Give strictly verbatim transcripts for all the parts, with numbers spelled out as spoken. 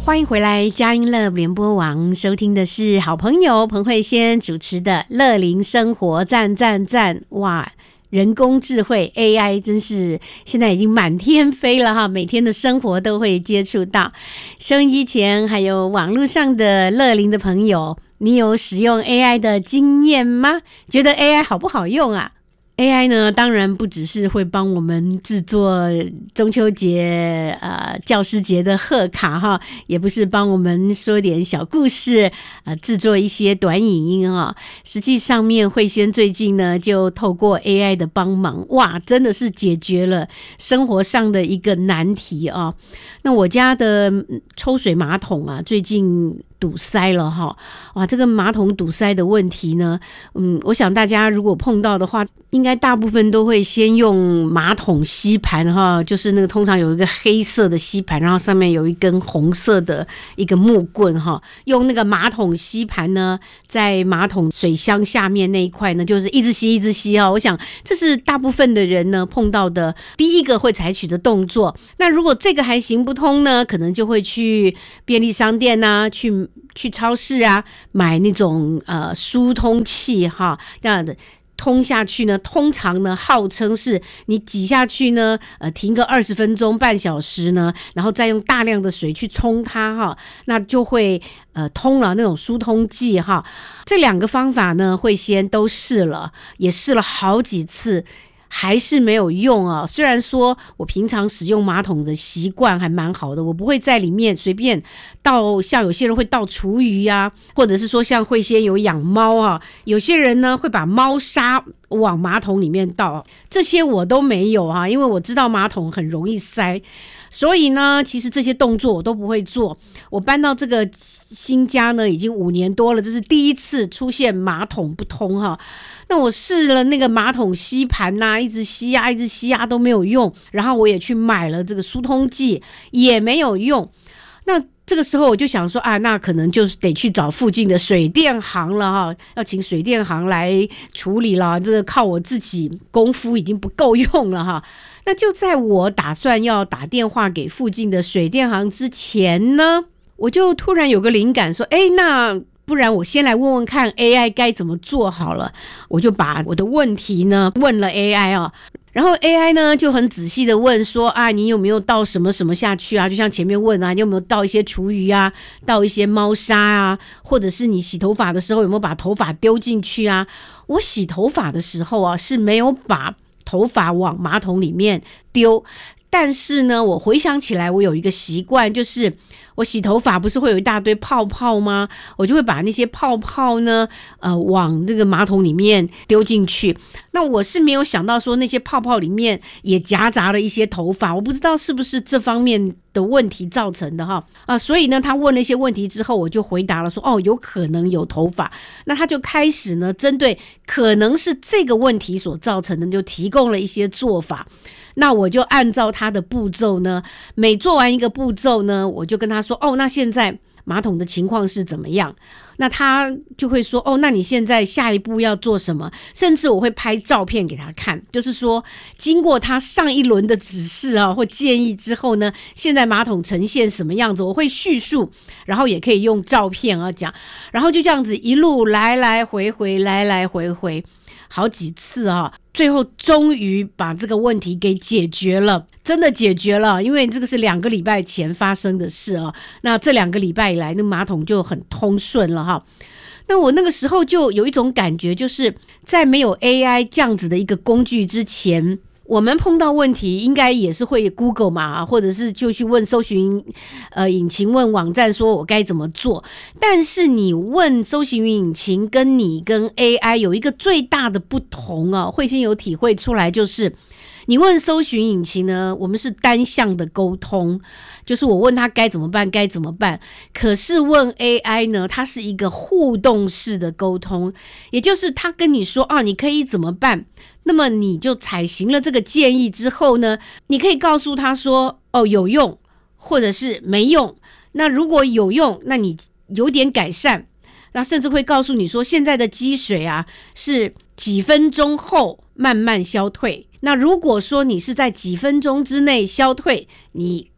欢迎回来佳音乐联播网，收听的是好朋友彭慧仙主持的乐龄生活赞赞赞。哇，人工智慧 A I 真是现在已经满天飞了哈，每天的生活都会接触到。收音机前还有网络上的乐龄的朋友，你有使用 A I 的经验吗？觉得 A I 好不好用啊？A I 呢，当然不只是会帮我们制作中秋节、呃教师节的贺卡哈，也不是帮我们说点小故事，呃制作一些短影音啊。实际上面慧仙最近呢，就透过 A I 的帮忙，哇，真的是解决了生活上的一个难题啊。那我家的抽水马桶啊，最近堵塞了哈，哇，这个马桶堵塞的问题呢，嗯，我想大家如果碰到的话，应该大部分都会先用马桶吸盘哈，就是那个通常有一个黑色的吸盘，然后上面有一根红色的一个木棍哈，用那个马桶吸盘呢，在马桶水箱下面那一块呢，就是一直吸一直吸哈。我想这是大部分的人呢碰到的第一个会采取的动作。那如果这个还行不通呢，可能就会去便利商店啊，去去超市啊，买那种呃疏通器哈，这样的通下去呢，通常呢号称是你挤下去呢，呃停个二十分钟半小时呢，然后再用大量的水去冲它哈，那就会呃通了那种疏通剂哈。这两个方法呢，慧仙都试了，也试了好几次。还是没有用啊！虽然说我平常使用马桶的习惯还蛮好的，我不会在里面随便倒，像有些人会倒厨余啊，或者是说像慧仙有养猫啊，有些人呢会把猫砂往马桶里面倒，这些我都没有啊，因为我知道马桶很容易塞，所以呢，其实这些动作我都不会做。我搬到这个新家呢，已经五年多了，这是第一次出现马桶不通哈。那我试了那个马桶吸盘啊，一直吸啊，一直吸啊都没有用，然后我也去买了这个疏通剂，也没有用。那这个时候我就想说啊，那可能就是得去找附近的水电行了哈，要请水电行来处理了，这个靠我自己功夫已经不够用了哈。那就在我打算要打电话给附近的水电行之前呢，我就突然有个灵感说，哎，那不然我先来问问看 A I 该怎么做好了。我就把我的问题呢问了 A I 啊，然后 A I 呢就很仔细的问说啊，你有没有倒什么什么下去啊？就像前面问啊，你有没有倒一些厨余啊，倒一些猫砂啊，或者是你洗头发的时候有没有把头发丢进去啊？我洗头发的时候啊是没有把头发往马桶里面丢，但是呢，我回想起来，我有一个习惯，就是我洗头发不是会有一大堆泡泡吗？我就会把那些泡泡呢，呃，往这个马桶里面丢进去。那我是没有想到说那些泡泡里面也夹杂了一些头发，我不知道是不是这方面的问题造成的哈啊，所以呢，他问了一些问题之后，我就回答了说，哦，有可能有头发。那他就开始呢，针对可能是这个问题所造成的，就提供了一些做法。那我就按照他的步骤呢，每做完一个步骤呢，我就跟他说，哦，那现在马桶的情况是怎么样？那他就会说，哦，那你现在下一步要做什么？甚至我会拍照片给他看，就是说经过他上一轮的指示啊或建议之后呢，现在马桶呈现什么样子，我会叙述，然后也可以用照片啊讲，然后就这样子一路来来回回来来回回好几次啊，最后终于把这个问题给解决了，真的解决了，因为这个是两个礼拜前发生的事啊。那这两个礼拜以来，那马桶就很通顺了哈。那我那个时候就有一种感觉，就是在没有 A I 这样子的一个工具之前，我们碰到问题应该也是会 Google 嘛，或者是就去问搜寻呃引擎，问网站说我该怎么做。但是你问搜寻引擎跟你跟 A I 有一个最大的不同啊，慧仙有体会出来，就是你问搜寻引擎呢，我们是单向的沟通，就是我问他该怎么办该怎么办。可是问 A I 呢，它是一个互动式的沟通，也就是他跟你说啊，你可以怎么办，那么你就采行了这个建议之后呢，你可以告诉他说，哦，有用或者是没用。那如果有用，那你有点改善，那甚至会告诉你说，现在的积水啊是几分钟后慢慢消退。那如果说你是在几分钟之内消退，你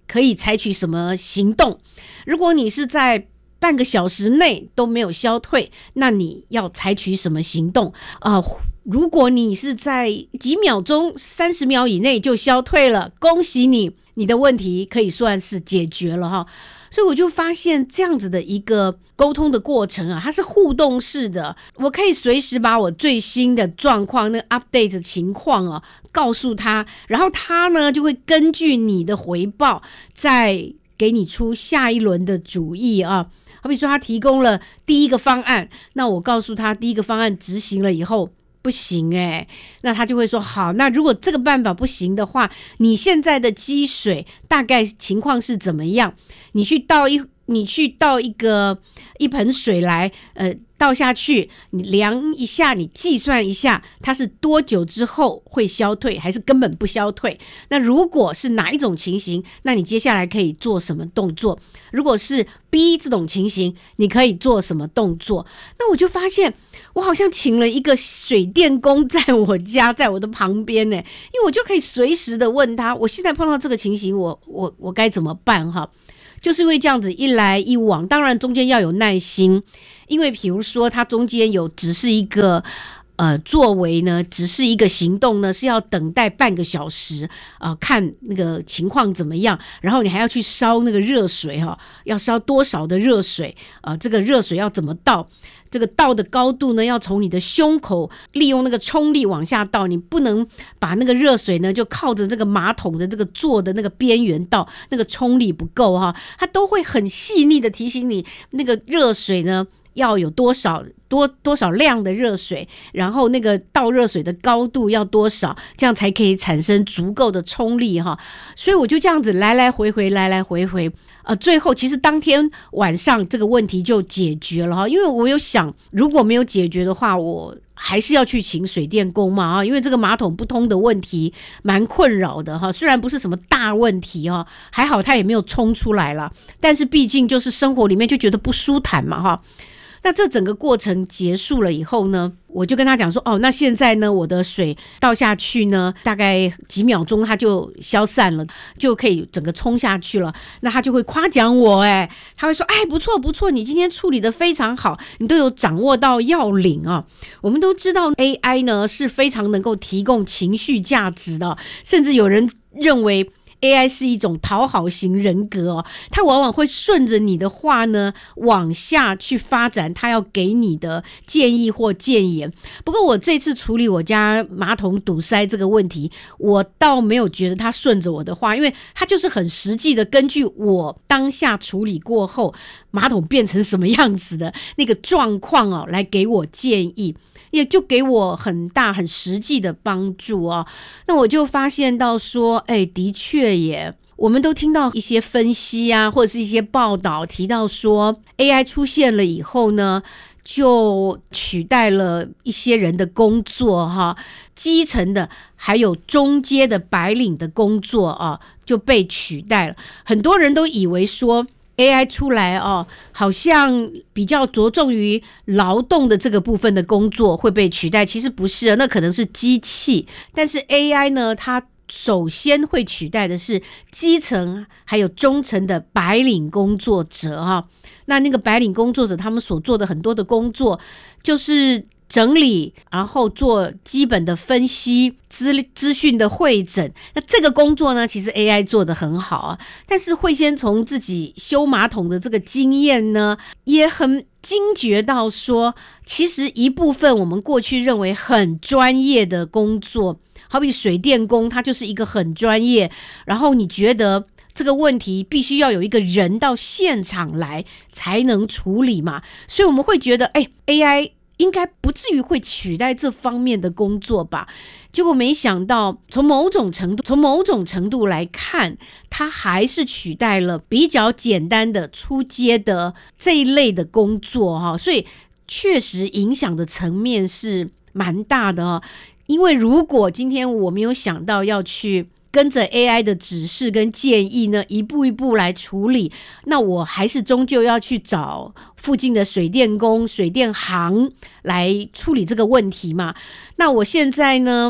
可以采取什么行动。如果你是在半个小时内都没有消退，那你要采取什么行动啊、呃？如果你是在几秒钟、三十秒以内就消退了，恭喜你，你的问题可以算是解决了哈。所以我就发现这样子的一个沟通的过程啊，它是互动式的，我可以随时把我最新的状况那个 update 的情况啊告诉他，然后他呢就会根据你的回报再给你出下一轮的主意啊。好比说他提供了第一个方案，那我告诉他第一个方案执行了以后不行哎，那他就会说好，那如果这个办法不行的话，你现在的积水大概情况是怎么样？你去倒一你去倒一个一盆水来，呃，倒下去，你量一下，你计算一下，它是多久之后会消退，还是根本不消退？那如果是哪一种情形，那你接下来可以做什么动作？如果是 B 这种情形，你可以做什么动作？那我就发现，我好像请了一个水电工在我家，在我的旁边呢，因为我就可以随时的问他，我现在碰到这个情形，我我我该怎么办哈？就是因为这样子一来一往，当然中间要有耐心，因为比如说它中间有只是一个呃作为呢，只是一个行动呢，是要等待半个小时啊、呃，看那个情况怎么样，然后你还要去烧那个热水哈、哦，要烧多少的热水啊、呃？这个热水要怎么倒？这个倒的高度呢，要从你的胸口利用那个冲力往下倒，你不能把那个热水呢就靠着这个马桶的这个座的那个边缘倒，那个冲力不够哈，它都会很细腻的提醒你那个热水呢要有多少多多少量的热水，然后那个倒热水的高度要多少，这样才可以产生足够的冲力哈。所以我就这样子来来回回来来回回。呃，最后其实当天晚上这个问题就解决了哈，因为我有想，如果没有解决的话，我还是要去请水电工嘛啊，因为这个马桶不通的问题蛮困扰的哈，虽然不是什么大问题哈，还好它也没有冲出来了，但是毕竟就是生活里面就觉得不舒坦嘛哈。那这整个过程结束了以后呢，我就跟他讲说，哦，那现在呢，我的水倒下去呢，大概几秒钟它就消散了，就可以整个冲下去了。那他就会夸奖我，哎，他会说，哎，不错不错，你今天处理得非常好，你都有掌握到要领啊。我们都知道 A I 呢是非常能够提供情绪价值的，甚至有人认为A I 是一种讨好型人格哦，它往往会顺着你的话呢往下去发展，它要给你的建议或建言。不过我这次处理我家马桶堵塞这个问题，我倒没有觉得它顺着我的话，因为它就是很实际的根据我当下处理过后马桶变成什么样子的那个状况哦，来给我建议，也就给我很大很实际的帮助哦。那我就发现到说，哎，的确耶，我们都听到一些分析啊，或者是一些报道提到说 A I 出现了以后呢，就取代了一些人的工作哈，基层的还有中阶的白领的工作啊就被取代了。很多人都以为说A I 出来哦，好像比较着重于劳动的这个部分的工作会被取代，其实不是，那可能是机器。但是 A I 呢，它首先会取代的是基层还有中层的白领工作者哈。那那个白领工作者他们所做的很多的工作就是整理，然后做基本的分析，资资讯的汇整。那这个工作呢，其实 A I 做得很好啊，但是会先从自己修马桶的这个经验呢，也很惊觉到说，其实一部分我们过去认为很专业的工作，好比水电工，他就是一个很专业，然后你觉得这个问题必须要有一个人到现场来才能处理嘛，所以我们会觉得，哎 ，A I。应该不至于会取代这方面的工作吧？结果没想到，从某种程度，从某种程度来看，它还是取代了比较简单的初阶的这一类的工作哈，所以确实影响的层面是蛮大的哦。因为如果今天我没有想到要去跟着 A I 的指示跟建议呢，一步一步来处理，那我还是终究要去找附近的水电工、水电行来处理这个问题嘛。那我现在呢，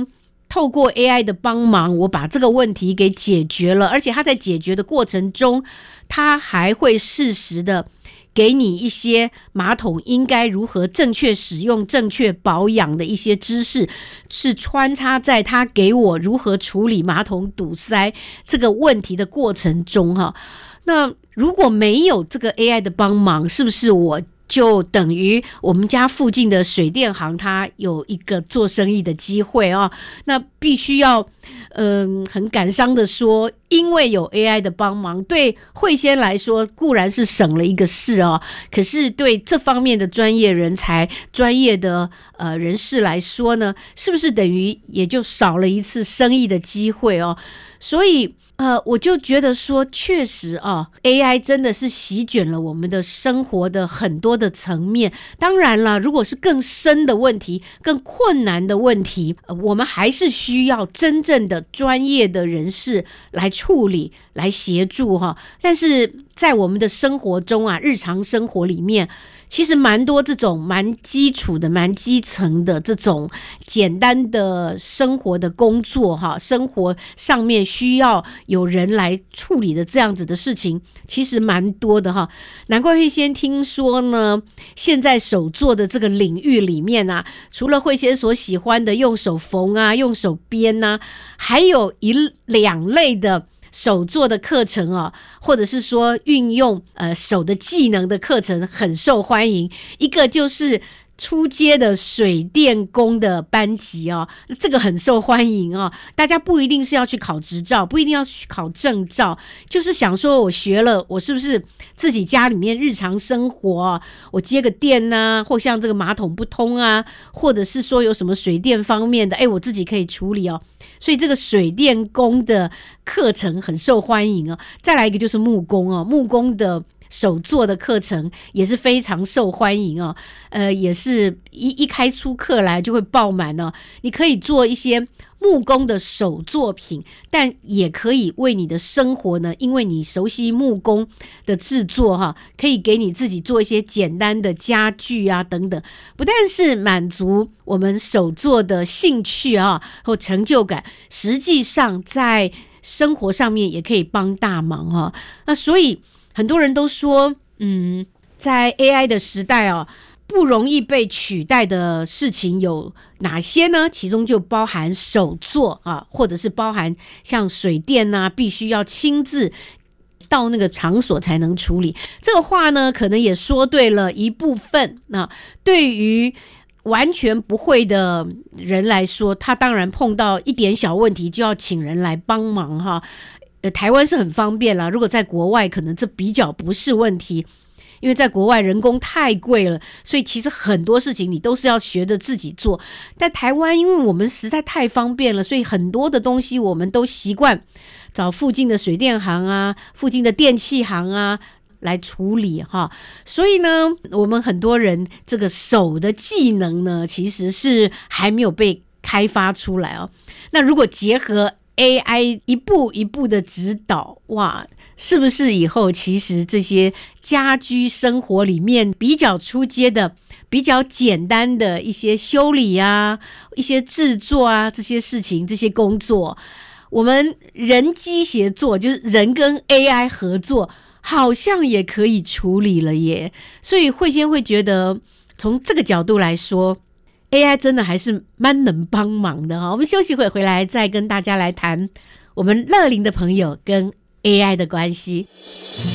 透过 A I 的帮忙，我把这个问题给解决了，而且它在解决的过程中，它还会适时的给你一些马桶应该如何正确使用、正确保养的一些知识，是穿插在它给我如何处理马桶堵塞这个问题的过程中哈。那如果没有这个 A I 的帮忙，是不是我就等于我们家附近的水电行它有一个做生意的机会啊？那必须要嗯、呃，很感伤的说，因为有 A I 的帮忙，对慧仙来说固然是省了一个事哦，可是对这方面的专业人才、专业的呃人士来说呢，是不是等于也就少了一次生意的机会哦？所以呃，我就觉得说，确实啊 ，A I 真的是席卷了我们的生活的很多的层面。当然了，如果是更深的问题、更困难的问题，呃、我们还是需要真正的专业的人士来处理、来协助哈。但是在我们的生活中啊，日常生活里面，其实蛮多这种蛮基础的、蛮基层的这种简单的生活的工作哈，生活上面需要有人来处理的这样子的事情，其实蛮多的哈。难怪会先听说呢，现在手作的这个领域里面啊，除了会先所喜欢的用手缝啊、用手编啊，还有一两类的手作的课程啊，或者是说运用呃手的技能的课程很受欢迎。一个就是初阶的水电工的班级哦，这个很受欢迎哦。大家不一定是要去考执照，不一定要去考证照，就是想说我学了，我是不是自己家里面日常生活啊，我接个电啊，或像这个马桶不通啊，或者是说有什么水电方面的，哎，我自己可以处理哦。所以这个水电工的课程很受欢迎哦。再来一个就是木工哦，木工的手作的课程也是非常受欢迎哦，呃，也是一一开出课来就会爆满哦。你可以做一些木工的手作品，但也可以为你的生活呢，因为你熟悉木工的制作哈，可以给你自己做一些简单的家具啊等等，不但是满足我们手作的兴趣啊或成就感，实际上在生活上面也可以帮大忙哈。那所以很多人都说，嗯，在 A I 的时代哦，不容易被取代的事情有哪些呢？其中就包含手作啊，或者是包含像水电啊，必须要亲自到那个场所才能处理。这个话呢，可能也说对了一部分。那对于完全不会的人来说，他当然碰到一点小问题就要请人来帮忙哈。呃，台湾是很方便啦，如果在国外可能这比较不是问题，因为在国外人工太贵了，所以其实很多事情你都是要学着自己做。在台湾因为我们实在太方便了，所以很多的东西我们都习惯找附近的水电行啊，附近的电器行啊来处理哈。所以呢，我们很多人这个手的技能呢，其实是还没有被开发出来哦。那如果结合A I 一步一步的指导，哇，是不是以后其实这些家居生活里面比较初阶的、比较简单的一些修理啊、一些制作啊这些事情、这些工作，我们人机协作，就是人跟 A I 合作，好像也可以处理了耶。所以慧仙会觉得，从这个角度来说，A I 真的还是蛮能帮忙的哈。我们休息会回来再跟大家来谈我们乐龄的朋友跟 A I 的关系。